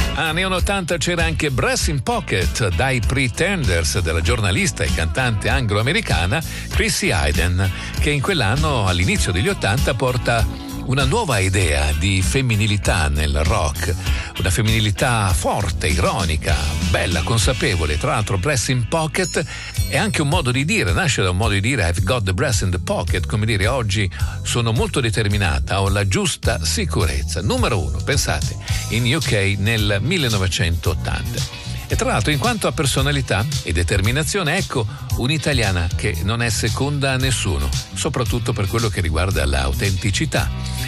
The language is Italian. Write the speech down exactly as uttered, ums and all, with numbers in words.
Anni ottanta c'era anche Brass in Pocket dai Pretenders della giornalista e cantante anglo-americana Chrissy Hynde, che in quell'anno, all'inizio degli ottanta, porta una nuova idea di femminilità nel rock, una femminilità forte, ironica, bella, consapevole. Tra l'altro Brass in Pocket è anche un modo di dire, nasce da un modo di dire I've got the brass in the pocket, come dire oggi sono molto determinata, ho la giusta sicurezza. Numero uno, pensate, in U K nel millenovecentottanta. E tra l'altro, in quanto a personalità e determinazione, ecco un'italiana che non è seconda a nessuno, soprattutto per quello che riguarda l'autenticità.